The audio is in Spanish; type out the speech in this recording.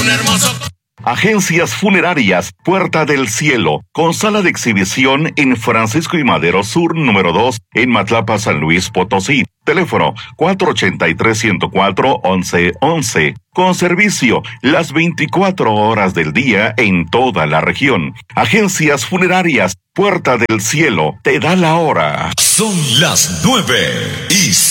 un hermoso... Agencias Funerarias Puerta del Cielo, con sala de exhibición en Francisco y Madero Sur, número 2, en Matlapa, San Luis Potosí. Teléfono 483-104-1111. Con servicio las 24 horas del día en toda la región. Agencias Funerarias Puerta del Cielo, te da la hora. Son las 9:06